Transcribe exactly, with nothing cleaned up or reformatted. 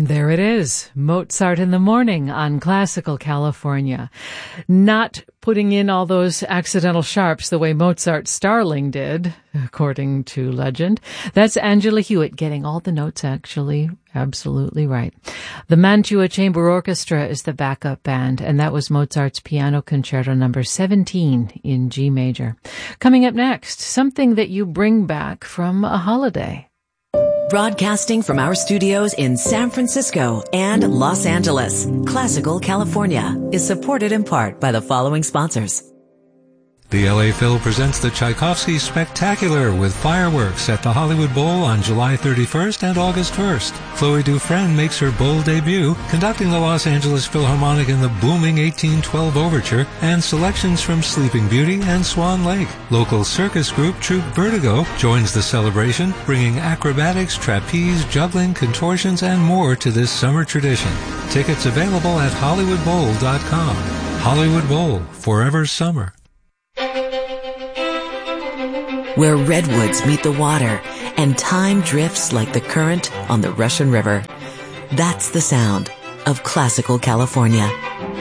And there it is, Mozart in the Morning on Classical California. Not putting in all those accidental sharps the way Mozart's Starling did, according to legend. That's Angela Hewitt getting all the notes actually absolutely right. The Mantua Chamber Orchestra is the backup band, and that was Mozart's Piano Concerto number seventeen in G major. Coming up next, something that you bring back from a holiday. Broadcasting from our studios in San Francisco and Los Angeles, Classical California is supported in part by the following sponsors. The L A Phil presents the Tchaikovsky Spectacular with fireworks at the Hollywood Bowl on July thirty-first and August first. Chloe Dufresne makes her bowl debut, conducting the Los Angeles Philharmonic in the booming eighteen twelve Overture and selections from Sleeping Beauty and Swan Lake. Local circus group Troupe Vertigo joins the celebration, bringing acrobatics, trapeze, juggling, contortions, and more to this summer tradition. Tickets available at hollywood bowl dot com. Hollywood Bowl, forever summer. Where redwoods meet the water and time drifts like the current on the Russian River. That's the sound of Classical California.